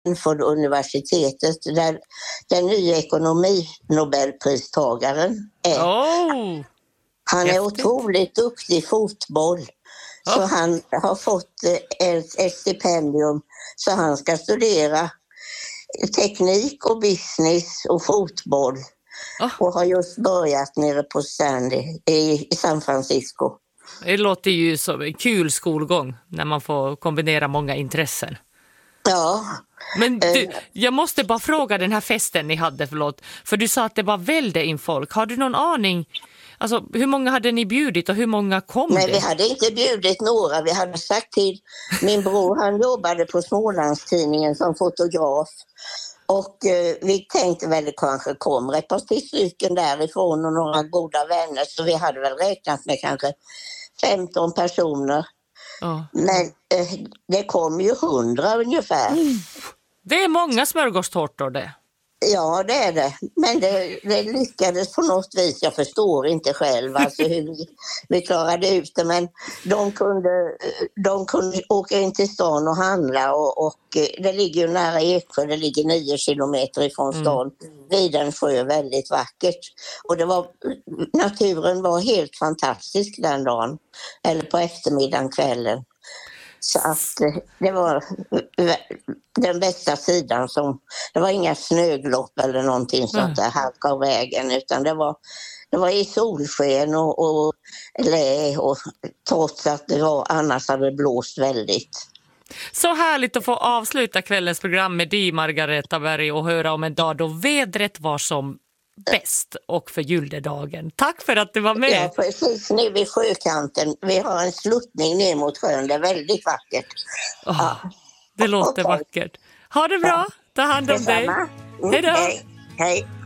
Stanford-universitetet där den nya ekonominobelpristagaren är. Han är otroligt duktig i fotboll. Så han har fått ett stipendium så han ska studera teknik och business och fotboll. Och har just börjat nere på i San Francisco. Det låter ju som en kul skolgång när man får kombinera många intressen. Ja. Men du, jag måste bara fråga den här festen ni hade, för du sa att det var väldigt in folk. Har du någon aning, alltså hur många hade ni bjudit och hur många kom det? Nej, vi hade inte bjudit några. Vi hade sagt till min bror, han jobbade på Smålandstidningen som fotograf. Och vi tänkte väl det kanske kom ett par stycken därifrån och några goda vänner. Så vi hade väl räknat med kanske 15 personer. Men det kom ju 100 ungefär. Det är många smörgåstårtor det. Ja, det är det. Men det lyckades på något vis. Jag förstår inte själv alltså hur vi klarade ut det. Men de kunde åka in till stan och handla. Och det ligger ju nära Eksjö. Det ligger 9 kilometer ifrån stan. Vid en sjö, väldigt vackert. Och naturen var helt fantastisk den dagen. Eller på eftermiddagen, kvällen. Så att det var den bästa sidan det var inga snöglopp eller någonting sånt där halka av vägen, utan det var i solsken och lä, och trots att annars hade blåst väldigt. Så härligt att få avsluta kvällens program med dig, Margareta Berg, och höra om en dag då vädret var som bäst och för juldagen. Tack för att du var med. Ja, precis nu vid sjökanten. Vi har en sluttning ner mot sjön. Det är väldigt vackert. Det låter vackert. Ha det bra. Ta hand om dig. Hej då. Hej.